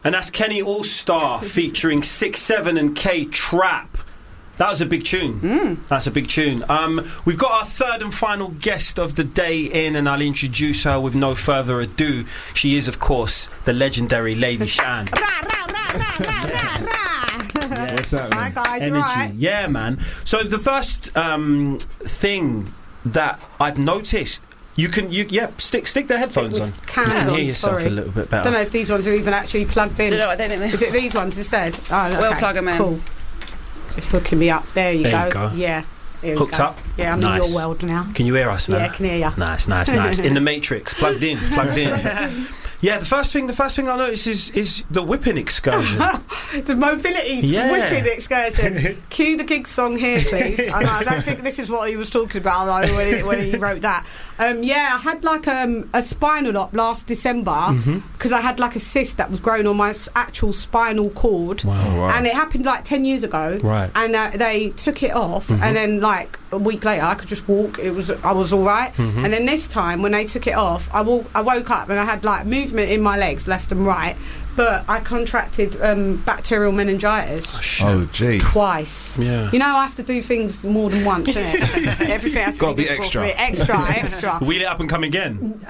And that's Kenny All-Star featuring 6-7 and K Trap. That was a big tune. That's a big tune. We've got our third and final guest of the day in, and I'll introduce her with no further ado. She is, of course, the legendary Lady Shan. What's that, man? Hi guys, Energy. right? Yeah, man. So the first thing that I've noticed, stick the headphones on. Cans you can on, hear yourself sorry. a little bit I better. don't know if these ones are even actually plugged in. I don't think they. Is it these ones instead? Oh, no, We'll okay. plug 'em in. Cool. Just hooking me up. There you There go. you go. Yeah. Here we Hooked go. up? Yeah, I'm Nice. in your world now. Can you hear us now? Yeah, I can hear you. Nice. In the Matrix, plugged in. Yeah, the first thing I noticed is the whipping excursion. The mobility whipping excursion. Cue the gig song here, please. I don't think this is what he was talking about though when he wrote that. I had like a spinal op last December because I had like a cyst that was growing on my actual spinal cord. Wow. And it happened like 10 years ago. Right. And they took it off, and then like a week later I could just walk. I was all right. And then this time when they took it off, I woke up and I had like movement in my legs left and right, but I contracted bacterial meningitis. Oh, gee. Twice. Yeah. You know, I have to do things more than once, innit? Everything has to Gotta be difficult for extra. me. Extra. Wheel it up and come again.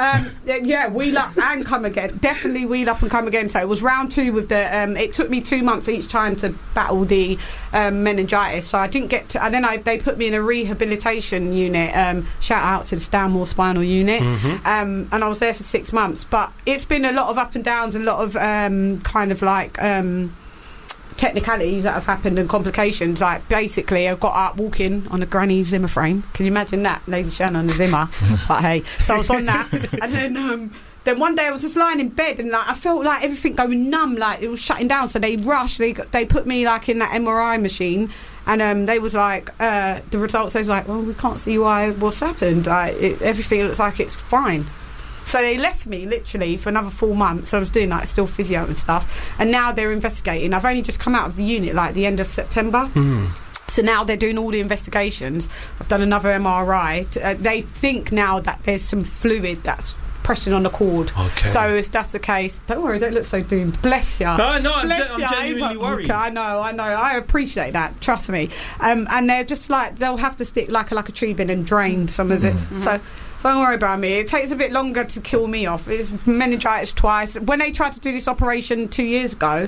Wheel up and come again. Definitely wheel up and come again. So it was round 2 with the. It took me 2 months each time to battle the meningitis. So I didn't get to. And then they put me in a rehabilitation unit. Shout out to the Stanmore Spinal Unit. And I was there for 6 months. But it's been a lot of up and downs, a lot of kind of like. Technicalities that have happened and complications. Like basically, I got up walking on a granny Zimmer frame. Can you imagine that, Lady Shan on a Zimmer? But hey, so I was on that, and then one day I was just lying in bed and like I felt like everything going numb, like it was shutting down. So they rushed. They put me like in that MRI machine. And they was like, the results. They was like, well, we can't see what's happened. Like everything looks like it's fine. So they left me literally for another 4 months. I was doing like still physio and stuff, and now they're investigating. I've only just come out of the unit like the end of September. So now they're doing all the investigations. I've done another MRI. They think now that there's some fluid that's pressing on the cord. Okay. So if that's the case, don't worry, don't look so doomed. Bless you. No, I'm genuinely worried. Okay, I know. I appreciate that. Trust me. And they're just like they'll have to stick like a tube in and drain some of it. So don't worry about me. It takes a bit longer to kill me off. It's meningitis twice. When they tried to do this operation 2 years ago,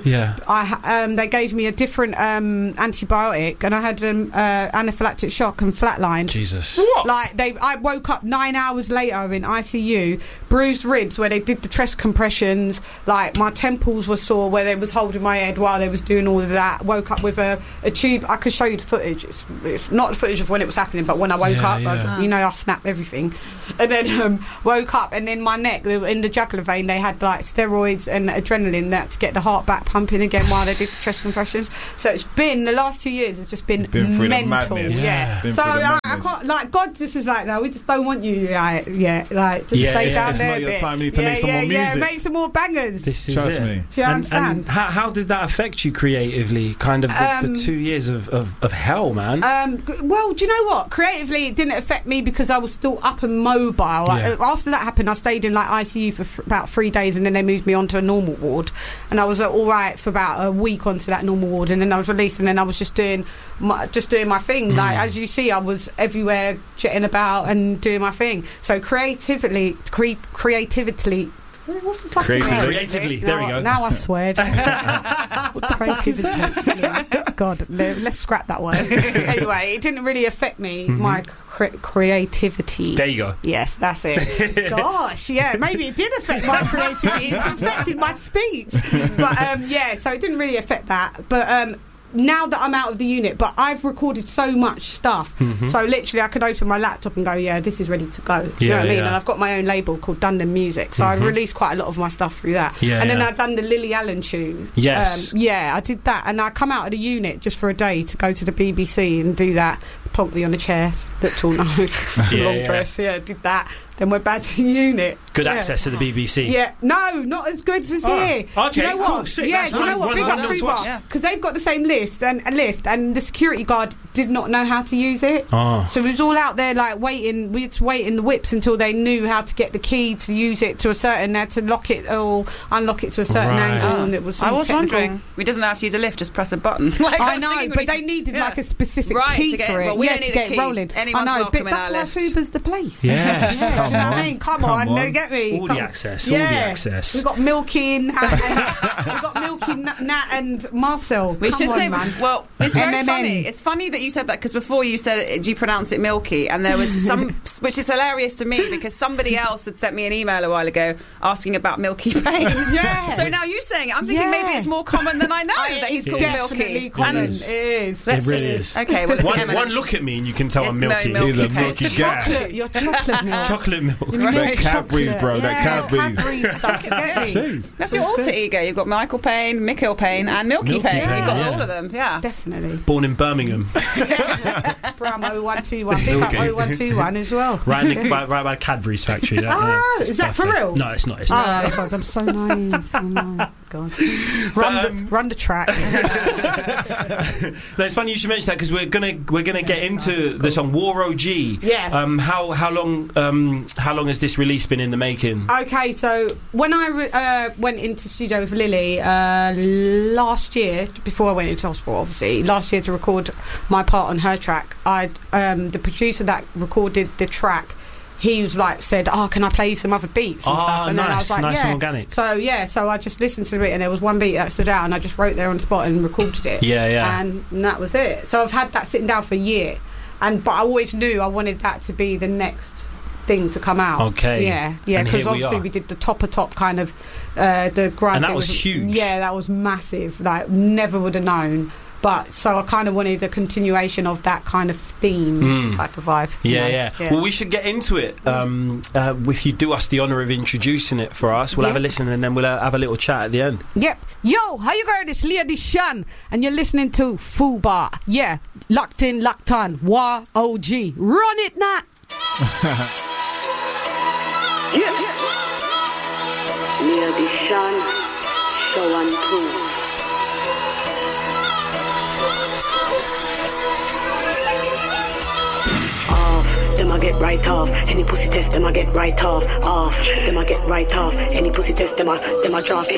they gave me a different antibiotic, and I had anaphylactic shock and flatlined. Jesus. What? Like I woke up 9 hours later in ICU, bruised ribs where they did the chest compressions. Like my temples were sore where they was holding my head while they was doing all of that. Woke up with a tube. I could show you the footage. It's not the footage of when it was happening, but when I woke up, I snapped everything. And then woke up, and then my neck, in the jugular vein, they had like steroids and adrenaline that to get the heart back pumping again while they did the chest compressions. So it's been the last 2 years. It's just been through mental. the madness. Yeah. Been So through the I madness. can't, like God just is like, no, we just don't want you. Like, just stay down it's there. not a your bit. time. You need to make some more music. Yeah, make some more bangers. This is Trust it. me. Do you understand? And how did that affect you creatively? Kind of the 2 years of hell, man. Well, do you know what? Creatively, it didn't affect me because I was still up and mobile. Yeah. After that happened, I stayed in like ICU for about 3 days, and then they moved me onto a normal ward, and I was all right for about a week onto that normal ward, and then I was released, and then I was just doing my thing. Like as you see, I was everywhere, chatting about and doing my thing. So creatively. What's the fucking word? Creatively. There we go. Now I swear. Creativity. God, let's scrap that word. Anyway, it didn't really affect me, my creativity. There you go. Yes, that's it. Gosh, yeah, maybe it did affect my creativity. It's affected my speech. But so it didn't really affect that. But now that I'm out of the unit, but I've recorded so much stuff, so literally I could open my laptop and go, this is ready to go. Do you know what I mean? And I've got my own label called Dundon Music, so I released quite a lot of my stuff through that. And then I've done the Lily Allen tune. Yes. I did that, and I come out of the unit just for a day to go to the BBC and do that. Plonked me on a chair, looked all nice, long dress, did that. then we're back to unit. Good access to the BBC. Yeah, no, not as good as here. Okay, Do you know what? cool, sick. Yeah, That's do you know nice. what? Big Run up them to Fubar, us. because they've got the same lift, and the security guard did not know how to use it. Oh. So we was all out there like waiting. We had to wait in the whips until they knew how to get the key to use it to a certain. They had to lock it or unlock it to a certain Right. angle, and it was. I was technical. wondering. We didn't know how to use a lift. Just press a button. Like, I was know, thinking but when they you- needed yeah. like a specific Right, key to get for it- it. well, we yeah, don't to need get a key. it rolling. Anyone's I know, welcome but in that's our why lift. Fuba's the place. Yes. Yeah, Come you know what I on. mean? Come Come on, on. get me. All the access. All the access. We've got Milky and we've got Milky, Nat, and Marcel. We Come should on, say, man. well, it's very MMN. funny. It's funny that you said that because before you said, do you pronounce it Milky? And there was some, which is hilarious to me because somebody else had sent me an email a while ago asking about Milky Pain. Yeah. So now you saying it, I'm thinking Yeah. maybe it's more common than I know that he's called Definitely Milky. common. And It is. It really is. Okay, well, it's One look at me and you can tell It's I'm no milky. milk. He's a Milky milky cake. guy. Chocolate, your chocolate milk. Chocolate milk. That Cadbury's, bro. Yeah, That Cadbury's. Cadbury's stuff. Get me? Jeez. That's your alter ego. You've got Michael Payne, Mikhail Payne, and Milky Milky Payne. Payne, You've got yeah. all of them. Yeah. Definitely. Born in Birmingham. Bram 0121. Big up 0121 as well. right by Cadbury's factory. Is that for perfect. real? No, it's not. It's not. Oh, God, I'm so naive. Oh, my God. Run the track. No, it's funny you should mention that because we're gonna get into the song War OG. Yeah. How long has this release been in the making? Okay, so when I went into studio with Lily last year, before I went into hospital, obviously, last year to record my part on her track, the producer that recorded the track, he was like, said, can I play you some other beats and stuff? And then I was like, nice yeah. and organic. So I just listened to it and there was one beat that stood out and I just wrote there on the spot and recorded it. Yeah. And that was it. So I've had that sitting down for a year. But I always knew I wanted that to be the next thing to come out. Okay. Yeah, And because here we obviously are. we did the top kind of the grind. And that thing was huge. Yeah, that was massive. Like, never would have known. But so I kind of wanted a continuation of that kind of theme type of vibe. Yeah. Well, we should get into it. If you do us the honour of introducing it for us, we'll have a listen and then we'll have a little chat at the end. Yep. Yo, how you going? It's Lady Shan, and you're listening to Fubar. Yeah, locked in, locked on. War OG. Run it, Nat. Lady Shan, show and prove. Them I get right off. Any pussy test, them I get right off. Them I get right off. Any pussy test, them I drop.